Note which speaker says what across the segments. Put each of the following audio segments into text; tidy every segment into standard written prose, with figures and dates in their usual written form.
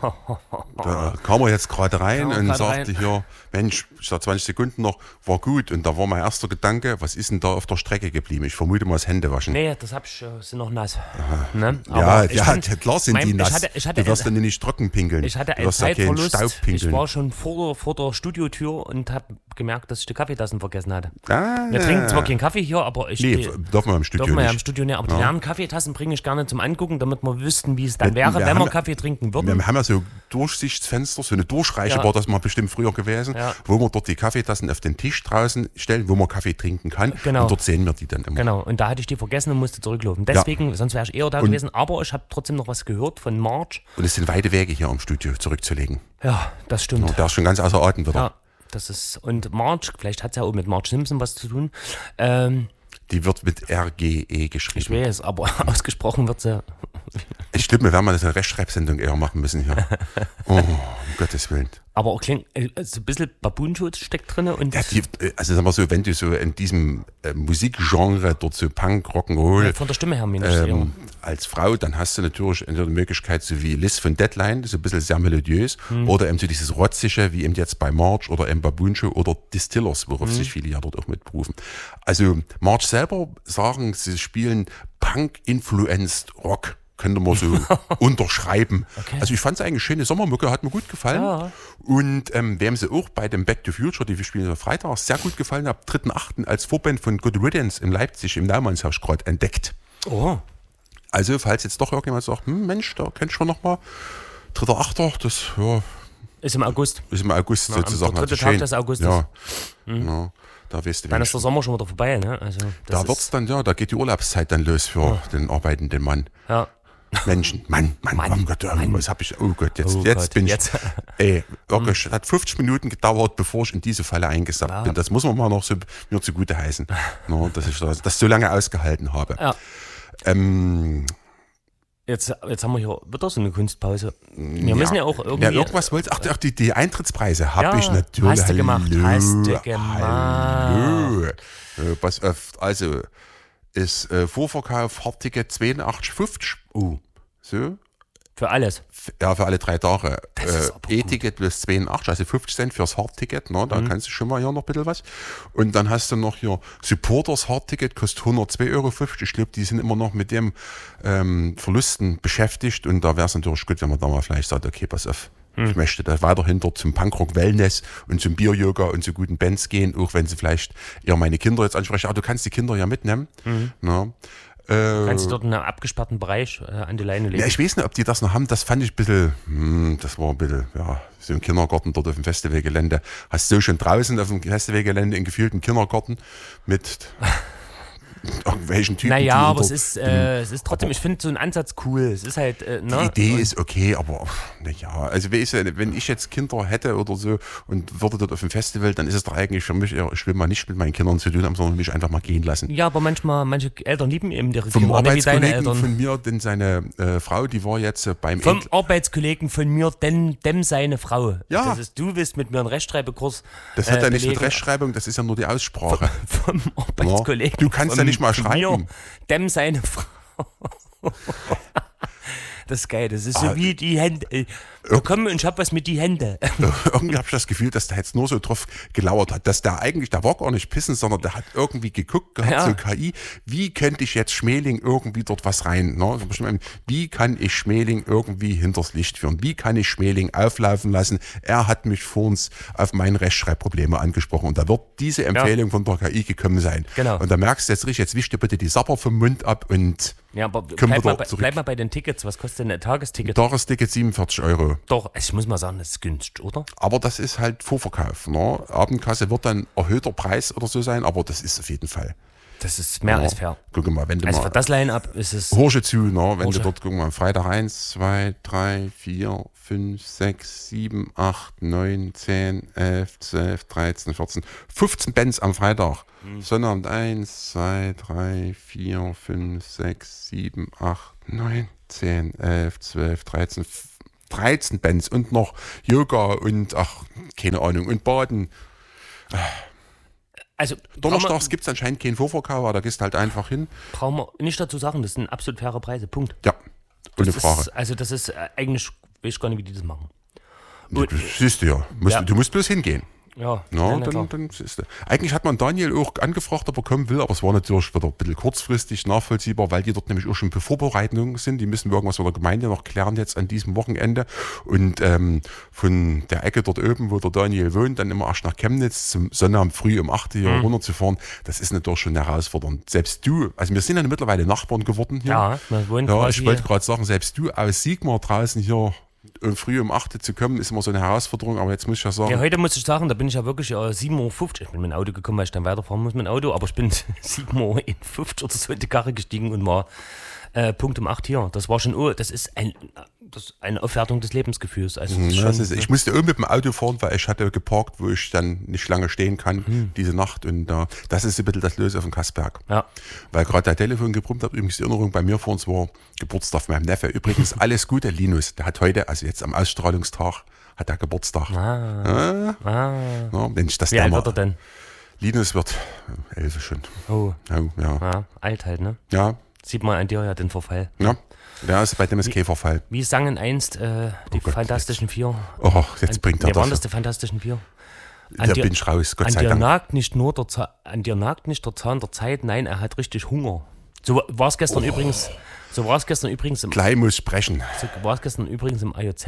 Speaker 1: Da kam er jetzt gerade rein und sagte hier, Mensch, ich sag 20 Sekunden noch, war gut. Und da war mein erster Gedanke, was ist denn da auf der Strecke geblieben? Ich vermute mal das Händewaschen.
Speaker 2: Nee, das sind noch nass. Ne?
Speaker 1: Ja, klar sind die nass. Du wirst dann nicht trocken pinkeln.
Speaker 2: Ich hatte einen Zeitverlust. Ich war schon vor der Studiotür und habe gemerkt, dass ich die Kaffeetassen vergessen hatte. Wir trinken zwar keinen Kaffee hier, aber
Speaker 1: darf man im Studio nicht.
Speaker 2: Im Studio nicht. Aber die leeren Kaffeetassen bringe ich gerne zum Angucken, damit wir wüssten, wie es dann wäre, wenn wir Kaffee trinken würden.
Speaker 1: Wir haben ja so Durchsichtsfenster, so eine Durchreiche war das mal bestimmt früher gewesen, wo wir dort die Kaffeetassen auf den Tisch draußen stellen, wo man Kaffee trinken kann.
Speaker 2: Genau.
Speaker 1: Und dort sehen wir die dann immer.
Speaker 2: Genau, und da hatte ich die vergessen und musste zurücklaufen. Deswegen, sonst wäre ich eher da gewesen. Aber ich habe trotzdem noch was gehört von March.
Speaker 1: Und es sind weite Wege hier im Studio zurückzulegen.
Speaker 2: Ja, das stimmt.
Speaker 1: Ja, der ist schon ganz außer Atem wieder.
Speaker 2: Ja, das ist, und March, vielleicht hat es ja auch mit Marge Simpson was zu ttun.
Speaker 1: Die wird mit RGE geschrieben.
Speaker 2: Ich weiß, aber ausgesprochen wird sie.
Speaker 1: Ich glaube, wir werden mal eine Rechtschreibsendung eher machen müssen hier. Oh, um Gottes Willen.
Speaker 2: Aber auch klingt, so ein bisschen Baboonschutz steckt drin. Und
Speaker 1: ja, also sagen wir so, wenn du so in diesem Musikgenre dort so Punk, Rock'n'Roll
Speaker 2: von der Stimme her
Speaker 1: als Frau, dann hast du natürlich entweder die Möglichkeit, so wie Liz von Deadline, so ein bisschen sehr melodiös, oder eben so dieses Rotzige, wie eben jetzt bei March oder im Baboon-Show oder Distillers, worauf sich viele ja dort auch mitberufen. Also March selber sagen, sie spielen Punk-influenced Rock. Könnte man so unterschreiben. Okay. Also ich fand es eigentlich schöne Sommermucke, hat mir gut gefallen. Ja. Und wem sie auch bei dem Back to Future, die wir spielen am Freitag, sehr gut gefallen hat, 3.8. als Vorband von Good Riddance in Leipzig im Naumannshaus gerade entdeckt.
Speaker 2: Oh.
Speaker 1: Also falls jetzt doch irgendjemand sagt, Mensch, da kennst du noch mal 3.8. Das
Speaker 2: ist im August.
Speaker 1: Ist im August sozusagen.
Speaker 2: Der 3. Tag des Augustes.
Speaker 1: Ja. Ja. Da weißt du,
Speaker 2: dann ist der Sommer schon wieder vorbei, ne? Also
Speaker 1: da wird's dann, da geht die Urlaubszeit dann los für den arbeitenden Mann.
Speaker 2: Ja.
Speaker 1: Menschen, Mann, oh Gott, was hab ich, oh Gott, jetzt bin ich, wirklich, hat 50 Minuten gedauert, bevor ich in diese Falle eingesackt bin. Das muss man mal noch so mir zugute heißen, dass ich das so lange ausgehalten habe.
Speaker 2: Ja. Jetzt haben wir hier wieder so eine Kunstpause. Wir müssen ja auch irgendwie...
Speaker 1: Ja, irgendwas wollte ach, die Eintrittspreise habe ich natürlich.
Speaker 2: Hast du gemacht.
Speaker 1: Hallo. Pass auf, also ist Vorverkauf Hardticket 82,50. So.
Speaker 2: Für alles?
Speaker 1: Ja, für alle 3 Tage. E-Ticket plus 82, also 50 Cent fürs Hardticket. Da kannst du schon mal hier noch ein bisschen was. Und dann hast du noch hier Supporters Hardticket, kostet 102,50 Euro. Ich glaube, die sind immer noch mit dem Verlusten beschäftigt. Und da wäre es natürlich gut, wenn man da mal vielleicht sagt, okay, pass auf. Ich möchte da weiterhin dort zum Punkrock Wellness und zum Bier-Yoga und zu guten Bands gehen, auch wenn sie vielleicht eher meine Kinder jetzt ansprechen. Aber du kannst die Kinder ja mitnehmen.
Speaker 2: Kannst du dort in einem abgesperrten Bereich an die Leine legen?
Speaker 1: Ja, ich weiß nicht, ob die das noch haben. Das fand ich ein bisschen, das war ein bisschen, so im Kindergarten dort auf dem Festivalgelände. Hast du schon draußen auf dem Festivalgelände in gefühlten Kindergarten mit irgendwelchen Typen.
Speaker 2: Naja, aber es ist trotzdem, ich finde so einen Ansatz cool. Es ist halt,
Speaker 1: die Idee ist okay, aber naja, also wenn ich jetzt Kinder hätte oder so und würde dort auf dem Festival, dann ist es doch eigentlich für mich, ich will mal nicht mit meinen Kindern zu tun haben, sondern mich einfach mal gehen lassen.
Speaker 2: Ja, aber manche Eltern lieben eben ihre
Speaker 1: Kinder. Vom Arbeitskollegen
Speaker 2: von
Speaker 1: mir, denn seine Frau, die war jetzt beim...
Speaker 2: Vom Arbeitskollegen von mir, dem seine Frau.
Speaker 1: Ja.
Speaker 2: Das ist, du willst mit mir einen Rechtschreibekurs
Speaker 1: Das hat ja nichts mit Rechtschreibung, das ist ja nur die Aussprache.
Speaker 2: Vom Arbeitskollegen.
Speaker 1: Du kannst ja nicht mal schreiben.
Speaker 2: Mir, dem seine Frau. Das ist geil, das ist so wie die Hände. Komm, und ich hab was mit die Hände.
Speaker 1: Irgendwie habe ich das Gefühl, dass der jetzt nur so drauf gelauert hat, dass der war gar nicht pissen, sondern der hat irgendwie geguckt, so KI, wie könnte ich jetzt Schmeling irgendwie dort was rein, wie kann ich Schmeling irgendwie hinters Licht führen, wie kann ich Schmeling auflaufen lassen, er hat mich vor uns auf meine Rechtschreibprobleme angesprochen und da wird diese Empfehlung von der KI gekommen sein.
Speaker 2: Genau.
Speaker 1: Und da merkst du jetzt richtig, jetzt wisch dir bitte die Sapper vom Mund ab und
Speaker 2: ja, aber bleib mal bei den Tickets. Was kostet denn ein Tagesticket?
Speaker 1: Tagesticket 47 Euro.
Speaker 2: Doch, ich muss mal sagen, das ist günstig, oder?
Speaker 1: Aber das ist halt Vorverkauf. Abendkasse wird dann erhöhter Preis oder so sein, aber das ist auf jeden Fall.
Speaker 2: Das ist mehr als fair.
Speaker 1: Guck mal, wenn du
Speaker 2: also
Speaker 1: mal...
Speaker 2: für das Line-Up ist es...
Speaker 1: Horsche zu, wenn du dort, guck mal, Freitag 1, 2, 3, 4, 5, 6, 7, 8, 9, 10, 11, 12, 13, 14, 15 Bands am Freitag. Sonnabend 1, 2, 3, 4, 5, 6, 7, 8, 9, 10, 11, 12, 13 Bands und noch Yoga und, keine Ahnung, und Baden.
Speaker 2: Also,
Speaker 1: Donnerstags gibt es anscheinend keinen Vorverkauf, aber da gehst du halt einfach hin.
Speaker 2: Brauchen wir nicht dazu sagen, das sind absolut faire Preise, Punkt.
Speaker 1: Ja, ohne Frage.
Speaker 2: Das ist eigentlich weiß gar nicht, wie die das machen.
Speaker 1: Und, siehst du ja. Du musst bloß hingehen.
Speaker 2: Ja,
Speaker 1: dann siehst du. Eigentlich hat man Daniel auch angefragt, ob er kommen will, aber es war natürlich wieder ein bisschen kurzfristig nachvollziehbar, weil die dort nämlich auch schon Vorbereitungen sind. Die müssen irgendwas mit der Gemeinde noch klären jetzt an diesem Wochenende. Und von der Ecke dort oben, wo der Daniel wohnt, dann immer erst nach Chemnitz zum Sonnabend früh um 8 Uhr runterzufahren, das ist natürlich schon herausfordernd. Selbst du, also wir sind ja mittlerweile Nachbarn geworden hier.
Speaker 2: Ja, wir wohnen
Speaker 1: quasi. Ich wollte gerade sagen, selbst du aus Sigmar draußen hier früh um 8 Uhr zu kommen, ist immer so eine Herausforderung, aber jetzt muss ich ja sagen...
Speaker 2: Ja, heute muss ich sagen, da bin ich ja wirklich 7.50 Uhr, ich bin mit dem Auto gekommen, weil ich dann weiterfahren muss mit dem Auto, aber ich bin 7.50 Uhr oder so in die Karre gestiegen und war Punkt um 8 hier. Das war schon, das ist eine Aufwertung des Lebensgefühls. Also
Speaker 1: ich musste auch mit dem Auto fahren, weil ich hatte geparkt, wo ich dann nicht lange stehen kann, diese Nacht. Und das ist ein bisschen das Los auf dem Kassberg.
Speaker 2: Ja.
Speaker 1: Weil gerade der Telefon gebrummt hat, übrigens die Erinnerung bei mir vor uns war Geburtstag von meinem Neffe. Übrigens alles Gute, Linus. Der hat heute, also jetzt am Ausstrahlungstag, hat er Geburtstag.
Speaker 2: Ja,
Speaker 1: Mensch,
Speaker 2: wie alt wird er denn?
Speaker 1: Linus wird 11 schon.
Speaker 2: Oh.
Speaker 1: Ja.
Speaker 2: Alt halt, ne?
Speaker 1: Ja.
Speaker 2: Sieht man an dir ja den Verfall.
Speaker 1: Ja. Ja, also bei dem ist kein Verfall.
Speaker 2: Wie sangen einst die Fantastischen Vier?
Speaker 1: Oh, jetzt bringt er das.
Speaker 2: Waren das die Fantastischen Vier?
Speaker 1: Da bin ich raus, Gott sei Dank.
Speaker 2: An dir nagt nicht der Zahn der Zeit, nein, er hat richtig Hunger. So war es gestern übrigens.
Speaker 1: Gleich muss sprechen.
Speaker 2: So war es gestern übrigens im IOZ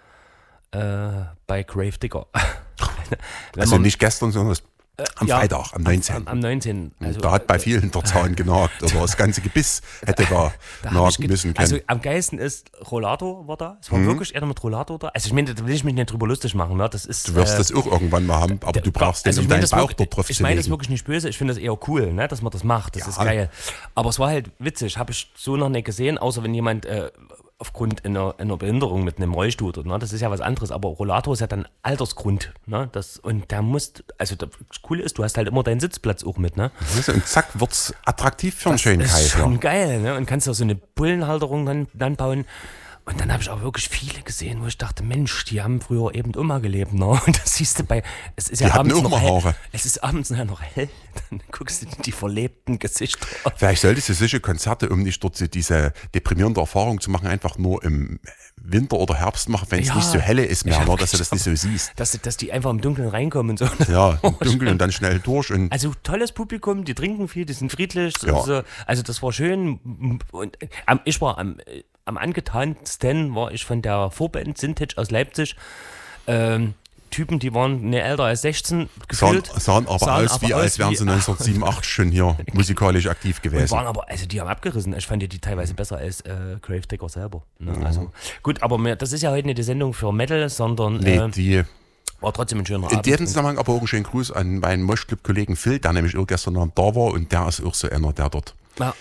Speaker 2: bei Grave Digger.
Speaker 1: Also nicht gestern, sondern am Freitag, am 19.
Speaker 2: Am 19.
Speaker 1: Also, da hat bei vielen der Zahn genagt oder das ganze Gebiss hätte da nagen müssen können.
Speaker 2: Also am geilsten ist, Rollator war da. Es war wirklich einer mit Rollator da. Also ich meine, da will ich mich nicht drüber lustig machen. Ne? Das ist,
Speaker 1: du wirst das auch irgendwann mal haben, aber du brauchst den deinen Bauch dort drauf zu legen.
Speaker 2: Ich meine das wirklich nicht böse, ich finde das eher cool, ne? Dass man das macht. Das ist geil. Aber es war halt witzig, habe ich so noch nicht gesehen, außer wenn jemand aufgrund einer Behinderung mit einem Rollstuhl, ne? Das ist ja was anderes, aber Rollator ist ja dann Altersgrund, ne? Und der muss, also das Coole ist, du hast halt immer deinen Sitzplatz auch mit, ne?
Speaker 1: Und zack, wird's attraktiv für einen schönen Kaiser.
Speaker 2: Das ist schon geil, ne? Und kannst auch so eine Bullenhalterung dann bauen. Und dann habe ich auch wirklich viele gesehen, wo ich dachte, Mensch, die haben früher eben immer gelebt, ne? Und das siehst du es ist ja
Speaker 1: die
Speaker 2: abends
Speaker 1: noch hell.
Speaker 2: Es ist abends noch hell, dann guckst du die verlebten Gesichter an.
Speaker 1: Vielleicht solltest du solche Konzerte, um nicht dort so diese deprimierende Erfahrung zu machen, einfach nur im Winter oder Herbst machen, wenn es nicht so helle ist mehr, dass du das nicht so siehst.
Speaker 2: Dass die einfach im Dunkeln reinkommen und so.
Speaker 1: Ja, im Dunkeln und dann schnell durch. Und
Speaker 2: also tolles Publikum, die trinken viel, die sind friedlich. So. Also das war schön. Und ich war am angetansten war ich von der Vorband Sintage aus Leipzig. Typen, die waren älter als 16 gefühlt.
Speaker 1: Sahen aber aus, als wären sie 1987 schon hier musikalisch aktiv gewesen.
Speaker 2: Waren aber, also die haben abgerissen. Ich fand die teilweise besser als Grave Digger selber. Ne? Also, gut, aber das ist ja heute nicht die Sendung für Metal, sondern
Speaker 1: die
Speaker 2: war trotzdem ein schöner Abend.
Speaker 1: In diesem Zusammenhang aber auch einen schönen Gruß an meinen Moschclub-Kollegen Phil, der nämlich auch gestern Abend da war und der ist auch so einer, der dort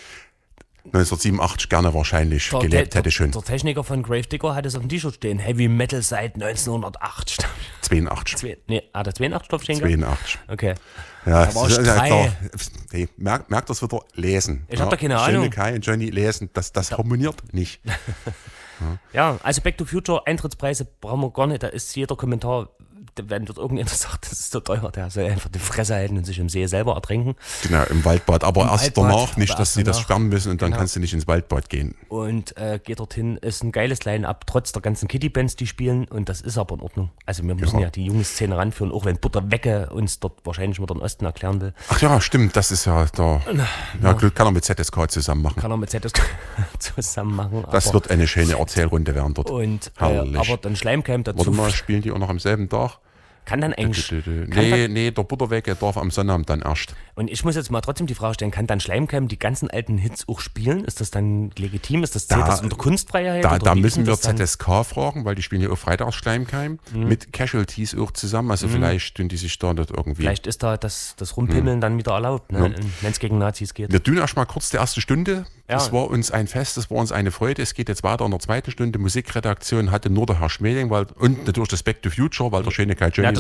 Speaker 1: 1987 gerne wahrscheinlich gelebt hätte schon.
Speaker 2: Der Techniker von Grave Digger hat es auf dem T-Shirt stehen. Heavy Metal seit 1908.
Speaker 1: 82.
Speaker 2: Hat er 82 drauf stehen?
Speaker 1: 82.
Speaker 2: Okay.
Speaker 1: Ja,
Speaker 2: da war ich 3.
Speaker 1: Hey, merkt das wieder lesen.
Speaker 2: Ich hab da keine Ahnung.
Speaker 1: Schöne Kai und Johnny lesen, das harmoniert nicht.
Speaker 2: Ja, also Back to Future, Eintrittspreise brauchen wir gar nicht. Da ist jeder Kommentar, wenn dort irgendjemand sagt, das ist so teuer, der soll einfach die Fresse halten und sich im See selber ertränken.
Speaker 1: Genau, im Waldbad. Aber erst danach, nicht, dass sie das sperren müssen und dann kannst du nicht ins Waldbad gehen.
Speaker 2: Und geht dorthin, ist ein geiles Line-Up, trotz der ganzen Kitty-Bands, die spielen. Und das ist aber in Ordnung. Also wir müssen ja die junge Szene ranführen, auch wenn Butterwecke uns dort wahrscheinlich mit dem Osten erklären will.
Speaker 1: Ach ja, stimmt, das ist ja da. Ja, Glück kann er mit ZSK zusammen machen.
Speaker 2: Zusammen machen.
Speaker 1: Das wird eine schöne Erzählrunde werden dort.
Speaker 2: Und aber dann Schleimcamp dazu.
Speaker 1: Warte mal, spielen die auch noch am selben Tag?
Speaker 2: Kann dann eigentlich...
Speaker 1: Nee, der Butterwecke darf am Sonnabend dann erst.
Speaker 2: Und ich muss jetzt mal trotzdem die Frage stellen, kann dann Schleimcamp die ganzen alten Hits auch spielen? Ist das dann legitim? Zählt das unter Kunstfreiheit?
Speaker 1: Da müssen wir ZSK fragen, weil die spielen ja auch freitags Schleimcamp mit Casualties auch zusammen. Also vielleicht tun die sich da dort irgendwie...
Speaker 2: Vielleicht ist da das Rumpimmeln dann wieder erlaubt, ne? Wenn es gegen Nazis geht.
Speaker 1: Wir tun erst mal kurz die erste Stunde. Das war uns ein Fest, das war uns eine Freude. Es geht jetzt weiter in der zweiten Stunde. Musikredaktion hatte nur der Herr Schmeling und natürlich das Back to Future, weil der schöne Kai Johnny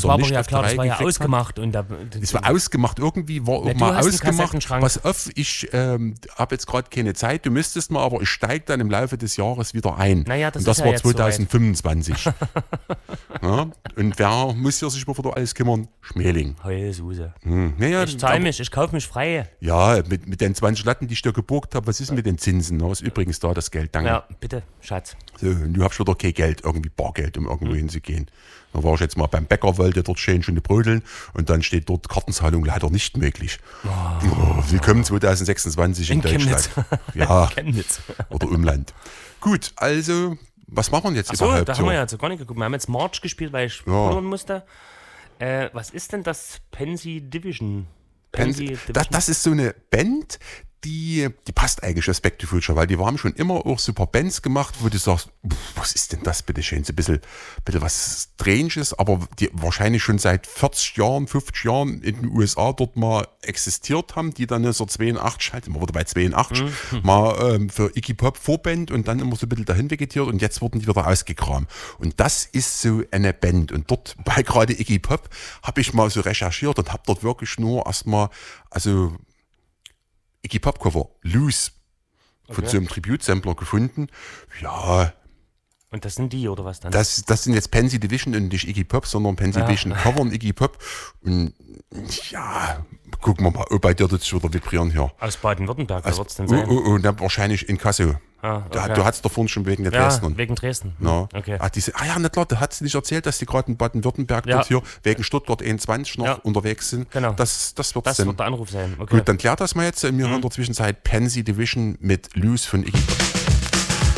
Speaker 2: das war aber ja klar, das war ja ausgemacht.
Speaker 1: Das war ausgemacht, irgendwie war auch mal ausgemacht. Pass auf, ich habe jetzt gerade keine Zeit, du müsstest mal, aber ich steige dann im Laufe des Jahres wieder ein.
Speaker 2: Naja, das
Speaker 1: und das
Speaker 2: ist
Speaker 1: war
Speaker 2: ja
Speaker 1: 2025. Ja, und wer muss hier sich mal wieder alles kümmern? Schmeling.
Speaker 2: Heulsuse.
Speaker 1: Naja,
Speaker 2: ich kaufe mich frei.
Speaker 1: Ja, mit den 20 Latten, die ich dir geborgt habe, was ist mit den Zinsen? Was ist übrigens da das Geld? Danke.
Speaker 2: Ja, bitte, Schatz.
Speaker 1: So, und du hast wieder kein Geld, irgendwie Bargeld, um irgendwo hinzugehen. Da war ich jetzt mal beim Bäcker, wollte dort schön brödeln und dann steht dort Kartenzahlung leider nicht möglich. Willkommen 2026 in Deutschland. Ja, oder Umland. Gut, also, was machen wir jetzt überhaupt?
Speaker 2: Da haben wir ja jetzt gar nicht geguckt. Wir haben jetzt March gespielt, weil ich verloren musste. Was ist denn das Pansy Division?
Speaker 1: Das ist so eine Band, die passt eigentlich aus Back to Future, weil die haben schon immer auch super Bands gemacht, wo du sagst, was ist denn das bitte schön? So ein bisschen was Stranges, aber die wahrscheinlich schon seit 40 Jahren, 50 Jahren in den USA dort mal existiert haben, die dann 1982, halt immer wieder bei 82, mal für Iggy Pop Vorband und dann immer so ein bisschen dahin vegetiert und jetzt wurden die wieder ausgekramt. Und das ist so eine Band. Und dort bei gerade Iggy Pop habe ich mal so recherchiert und habe dort wirklich nur erstmal, also Iggy Pop Cover Loose von so einem Tribute-Sampler gefunden. Ja.
Speaker 2: Und das sind die oder was dann?
Speaker 1: Das sind jetzt Pansy Division und nicht Iggy Pop, sondern Pansy Division Cover und Iggy Pop. Und ja, gucken wir mal, ob bei dir das wieder vibrieren hier.
Speaker 2: Aus Baden-Württemberg, wer wird es denn sein?
Speaker 1: Dann wahrscheinlich in Kassel.
Speaker 2: Okay.
Speaker 1: Du hattest davon schon wegen der Dresden.
Speaker 2: Wegen Dresden.
Speaker 1: No.
Speaker 2: Okay.
Speaker 1: Na klar, da hat sie nicht erzählt, dass die gerade in Baden-Württemberg dort hier wegen Stuttgart 21 noch unterwegs sind.
Speaker 2: Genau.
Speaker 1: Das wird
Speaker 2: der Anruf sein. Okay.
Speaker 1: Gut, dann klärt das mal jetzt. Wir haben in der Zwischenzeit Pansy Division mit Loose von Iggy Pop.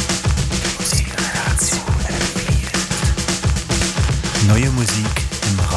Speaker 3: Neue Musik im